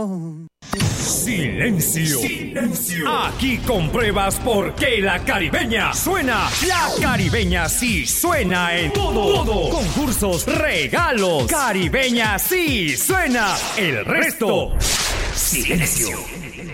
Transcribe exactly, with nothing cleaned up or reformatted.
Silencio. Silencio. Aquí compruebas por qué la Caribeña suena. La Caribeña sí suena en todo. todo. Concursos, regalos. Caribeña sí suena. El resto. Silencio.